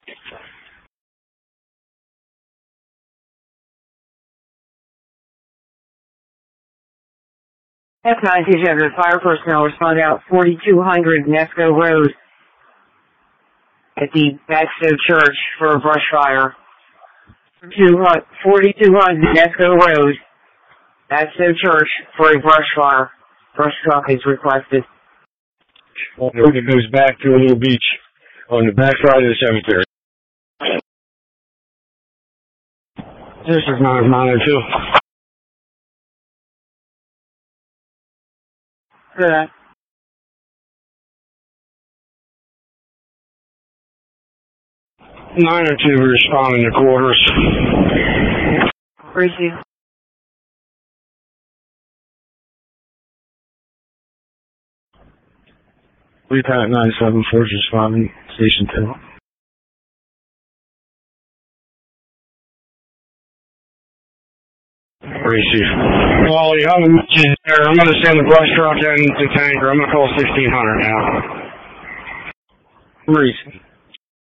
F-9 fire personnel respond out 4200 Nesco Road at the Baxter Church for a brush fire. 4200 Nesco Road, Baxter Church for a brush fire. Brush truck is requested. It goes back to a little beach on the back side of the cemetery. This is 902. For that. Nine or two responding to quarters. Receive. Lieutenant 974 is responding, Station 2. Receive. Wally, I'm going to send the brush truck and the tanker. I'm going to call 1600 now. Receive.